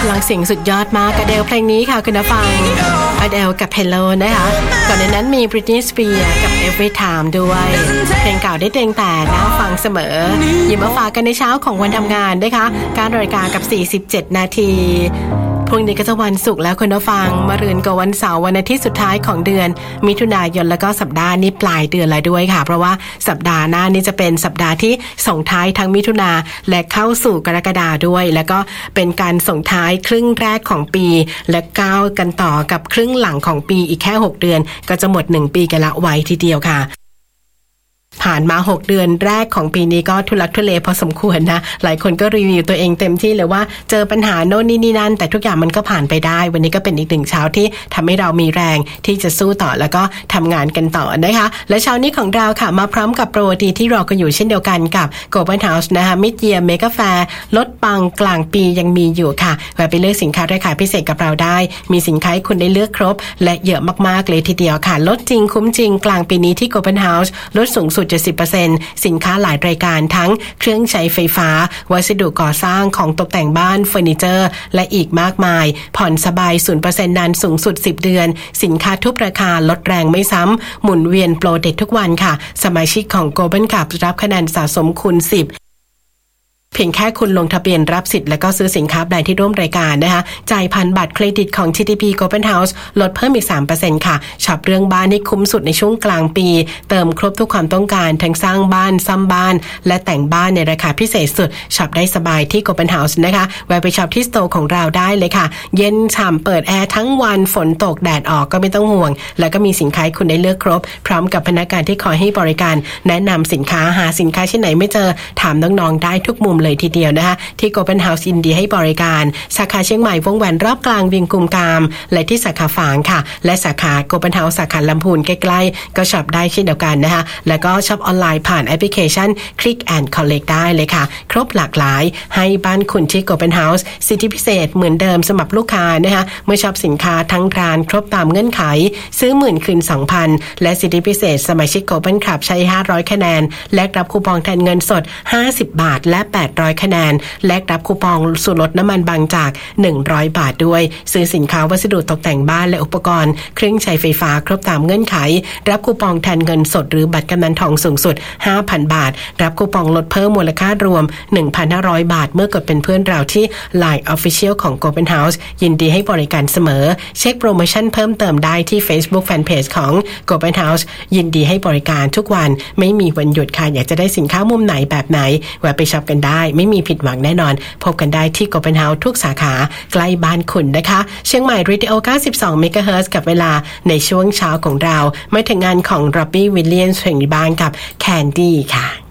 พลังเสียงสุดยอดมากอเดลเพลงนี้ค่ะคุณผู้ฟังอเดลกับ Hello นะคะก่อนในนั้นมี Britney Spears กับ Every Time ด้วยเพลงเก่าได้เต็งแต่น่าฟังเสมอหยิบมาฝากกันในเช้าของวันทำงานนะคะ9 นาฬิกากับ47 นาทีพรุ่งนี้ก็จะวันศุกร์แล้วคุณผู้ฟังมะรืนก็วันเสาร์วันอาทิตย์สุดท้ายของเดือนมิถุนายนแล้วก็สัปดาห์นี้ปลายเดือนแล้วด้วยค่ะเพราะว่าสัปดาห์หน้านี้จะเป็นสัปดาห์ที่ส่งท้ายทั้งมิถุนาและเข้าสู่กรกฎาด้วยแล้วก็เป็นการส่งท้ายครึ่งแรกของปีและก้าวกันต่อกับครึ่งหลังของปีอีกแค่6เดือนก็จะหมด1ปีกันละไว้ทีเดียวค่ะผ่านมา6เดือนแรกของปีนี้ก็ทุลักทุเลพอสมควรนะหลายคนก็รีวิวตัวเองเต็มที่เลยว่าเจอปัญหาโน่นนี่นั่นแต่ทุกอย่างมันก็ผ่านไปได้วันนี้ก็เป็นอีกหนึ่งเช้าที่ทำให้เรามีแรงที่จะสู้ต่อแล้วก็ทำงานกันต่อนะคะและเช้านี้ของเราค่ะมาพร้อมกับโปรดีที่รอกันอยู่เช่นเดียวกันกับ Global House นะคะ Mid Year Mega Fair ลดปังกลางปียังมีอยู่ค่ะแวะไปเลือกสินค้าราคาพิเศษกับเราได้มีสินค้าให้คุณได้เลือกครบและเยอะมากๆเลยทีเดียวค่ะลดจริงคุ้มจริงกลางปีนี้ที่ Global House ลดสูงสุด 70%สินค้าหลายรายการทั้งเครื่องใช้ไฟฟ้าวัสดุก่อสร้างของตกแต่งบ้านเฟอร์นิเจอร์และอีกมากมายผ่อนสบาย 0% นานสูงสุด10เดือนสินค้าทุกราคาลดแรงไม่ซ้ำหมุนเวียนโปรเด็ดทุกวันค่ะสมาชิกของ Global Club รับคะแนนสะสมคูณ10เพียงแค่คุณลงทะเบียนรับสิทธิ์แล้วก็ซื้อสินค้าแบรนด์ที่ร่วมรายการนะคะจ่ายผ่านบัตรเครดิตของ TTP Global House ลดเพิ่มอีก 3% ค่ะช็อปเรื่องบ้านให้คุ้มสุดในช่วงกลางปีเติมครบทุกความต้องการทั้งสร้างบ้านซ่อมบ้านและแต่งบ้านในราคาพิเศษสุดช็อปได้สบายที่ Global House นะคะแวะไปช็อปที่สโตร์ของเราได้เลยค่ะเย็นฉ่ำเปิดแอร์ทั้งวันฝนตกแดดออกก็ไม่ต้องห่วงแล้วก็มีสินค้าคุณได้เลือกครบพร้อมกับพนักงานที่คอยให้บริการแนะนำสินค้าหาสินค้าที่ไหนไม่เจอถามน้องๆได้ทุกมุมเลยทีเดียวนะคะที่ Global House ยินดีให้บริการสาขาเชียงใหม่วงแหวนรอบกลางเวียงกุมกามและที่สาขาฝางค่ะและสาขา Global House สาขาลำพูนใกล้ๆก็ช็อปได้เช่นเดียวกันนะคะแล้วก็ช็อปออนไลน์ผ่านแอปพลิเคชัน Click and Collect ได้เลยค่ะครบหลากหลายให้บ้านคุณที่ Global House สิทธิพิเศษเหมือนเดิมสำหรับลูกค้านะคะเมื่อช็อปสินค้าทั้งร้านครบตามเงื่อนไขซื้อ10,000คืน 2,000 และสิทธิพิเศษสมาชิก Global Club ใช้500คะแนนแลกรับคูปองแทนเงินสด50 บาทและ800คะแนนแลกรับคูปองส่วนลดน้ำมันบางจาก100 บาทด้วยซื้อสินค้าวัสดุตกแต่งบ้านและอุปกรณ์เครื่องใช้ไฟฟ้าครบตามเงื่อนไขรับคูปองแทนเงินสดหรือบัตรกำนันทองสูงสุด 5,000 บาทรับคูปองลดเพิ่มมูลค่ารวม 1,500 บาทเมื่อกดเป็นเพื่อนเราที่ LINE Official ของ Global House ยินดีให้บริการเสมอเช็คโปรโมชั่นเพิ่มเติมได้ที่ Facebook Fanpage ของ Global House ยินดีให้บริการทุกวันไม่มีวันหยุดค่ะอยากจะได้สินค้ามุมไหนแบบไหนแวะไปช็อปกันได้ไม่มีผิดหวังแน่นอนพบกันได้ที่ Global House ทุกสาขาใกล้บ้านคุณนะคะเชียงใหม่ Radio 92 MHz กับเวลาในช่วงเช้าของเราไม่ถึงงานของ Robbie Williams เพลงบ้านกับ Candy ค่ะ